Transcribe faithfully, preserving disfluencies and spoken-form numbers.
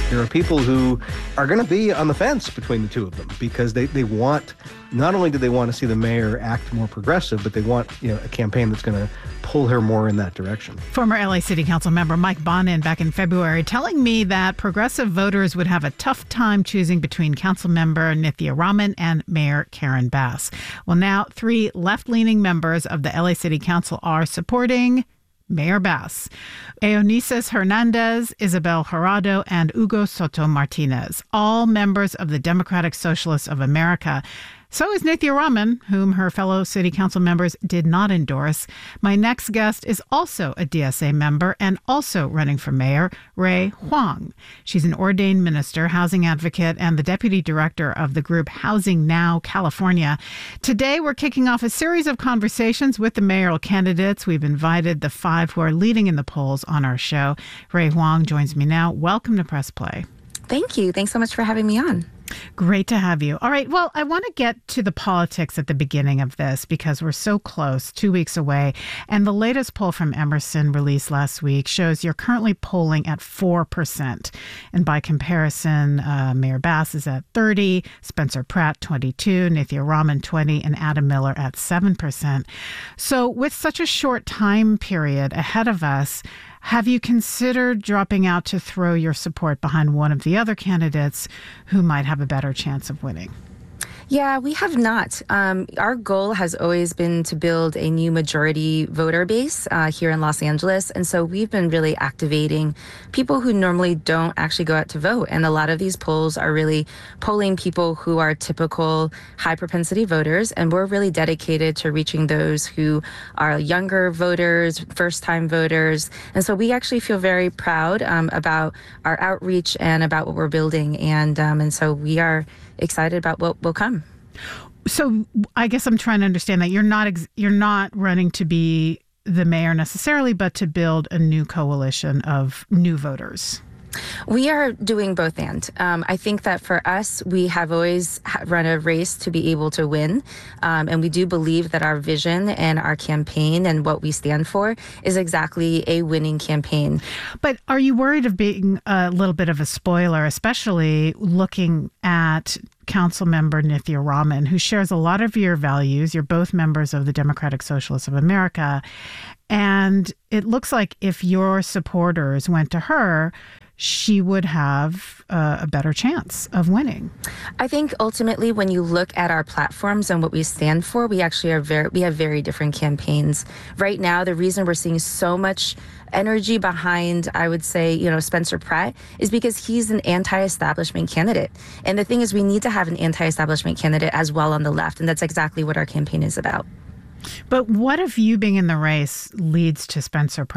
There are people who are going to be on the fence between the two of them because they, they want, not only do they want to see the mayor act more progressive, but they want, you know, a campaign that's going to pull her more in that direction. Former L A City Council member Mike Bonin back in February telling me that progressive voters would have a tough time choosing between Council member Nithya Raman and Mayor Karen Bass. Well, now three left-leaning members of the L A City Council are supporting Mayor Bass. Eunices Hernandez, Isabel Jurado, and Hugo Soto Martinez, all members of the Democratic Socialists of America. So is Nithya Raman, whom her fellow city council members did not endorse. My next guest is also a D S A member and also running for mayor, Rui Huang. She's an ordained minister, housing advocate, and the deputy director of the group Housing Now California. Today, we're kicking off a series of conversations with the mayoral candidates. We've invited the five who are leading in the polls on our show. Rui Huang joins me now. Welcome to Press Play. Thank you. Thanks so much for having me on. Great to have you. All right. Well, I want to get to the politics at the beginning of this because we're so close, two weeks away. And the latest poll from Emerson released last week shows you're currently polling at four percent. And by comparison, uh, Mayor Bass is at thirty, Spencer Pratt twenty-two, Nithya Raman twenty, and Adam Miller at seven percent. So with such a short time period ahead of us, have you considered dropping out to throw your support behind one of the other candidates who might have a better chance of winning? Yeah, we have not. Um, our goal has always been to build a new majority voter base uh, here in Los Angeles. And so we've been really activating people who normally don't actually go out to vote. And a lot of these polls are really polling people who are typical high propensity voters. And we're really dedicated to reaching those who are younger voters, first time voters. And so we actually feel very proud um, about our outreach and about what we're building. And, um, and so we are excited about what will come. So I guess I'm trying to understand that you're not ex- you're not running to be the mayor necessarily, but to build a new coalition of new voters. We are doing both and. Um, I think that for us, we have always run a race to be able to win. Um, and we do believe that our vision and our campaign and what we stand for is exactly a winning campaign. But are you worried of being a little bit of a spoiler, especially looking at Council member Nithya Raman, who shares a lot of your values? You're both members of the Democratic Socialists of America. And it looks like if your supporters went to her, she would have uh, a better chance of winning. I think ultimately when you look at our platforms and what we stand for, we actually are very, we have very different campaigns. Right now, the reason we're seeing so much energy behind, I would say, you know, Spencer Pratt is because he's an anti-establishment candidate. And the thing is, we need to have an anti-establishment candidate as well on the left. And that's exactly what our campaign is about. But what if you being in the race leads to Spencer Pratt